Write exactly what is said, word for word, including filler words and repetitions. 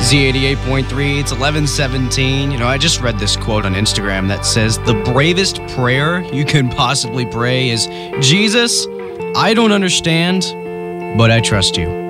Z eighty-eight point three, it's eleven seventeen. You know, I just read this quote on Instagram that says, the bravest prayer you can possibly pray is, Jesus, I don't understand, but I trust you.